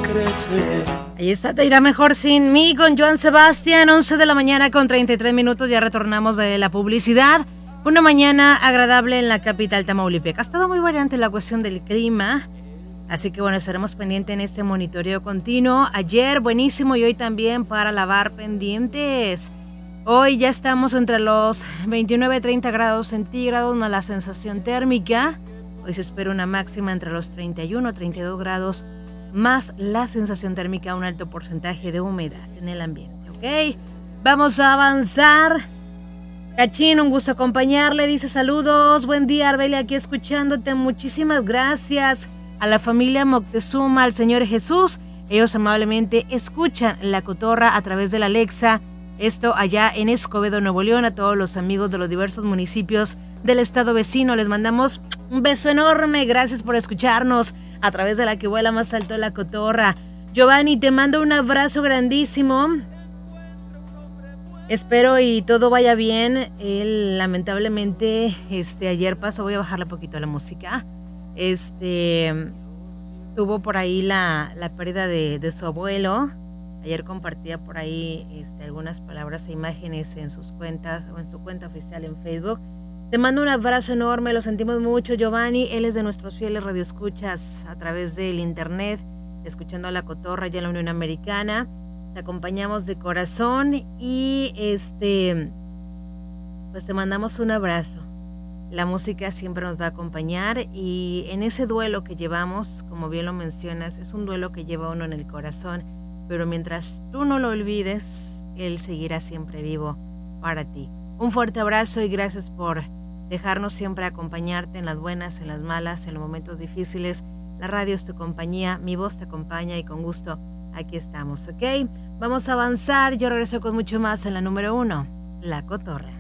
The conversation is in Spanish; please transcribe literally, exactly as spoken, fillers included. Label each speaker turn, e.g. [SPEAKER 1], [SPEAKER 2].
[SPEAKER 1] crece.
[SPEAKER 2] Ahí está, te irá mejor sin mí con Joan Sebastián, once de la mañana con treinta y tres minutos, ya retornamos de la publicidad. Una mañana agradable en la capital tamaulipeca. Ha estado muy variante la cuestión del clima, así que bueno, estaremos pendientes en este monitoreo continuo. Ayer buenísimo y hoy también para lavar pendientes. Hoy ya estamos entre los veintinueve y treinta grados centígrados más la sensación térmica. Hoy se espera una máxima entre los treinta y uno y treinta y dos grados más la sensación térmica, un alto porcentaje de humedad en el ambiente, ¿ok? Vamos a avanzar. Cachín, un gusto acompañarle, dice saludos, buen día Arbelia, aquí escuchándote, muchísimas gracias a la familia Moctezuma, al Señor Jesús, ellos amablemente escuchan La Cotorra a través de la Alexa, esto allá en Escobedo, Nuevo León, a todos los amigos de los diversos municipios del estado vecino, les mandamos un beso enorme, gracias por escucharnos a través de la que vuela más alto La Cotorra. Giovanni, te mando un abrazo grandísimo. Espero y todo vaya bien. Él lamentablemente este ayer pasó, voy a bajarle un poquito la música. Este tuvo por ahí la, la pérdida de, de su abuelo. Ayer compartía por ahí este, algunas palabras e imágenes en sus cuentas o en su cuenta oficial en Facebook. Te mando un abrazo enorme, lo sentimos mucho, Giovanni. Él es de nuestros fieles radioescuchas a través del internet, escuchando a La Cotorra ya en la Unión Americana. Te acompañamos de corazón y este, pues te mandamos un abrazo. La música siempre nos va a acompañar y en ese duelo que llevamos, como bien lo mencionas, es un duelo que lleva uno en el corazón, pero mientras tú no lo olvides, él seguirá siempre vivo para ti. Un fuerte abrazo y gracias por dejarnos siempre acompañarte en las buenas, en las malas, en los momentos difíciles. La radio es tu compañía, mi voz te acompaña y con gusto aquí estamos, ¿ok? Vamos a avanzar, yo regreso con mucho más en la número uno, La Cotorra.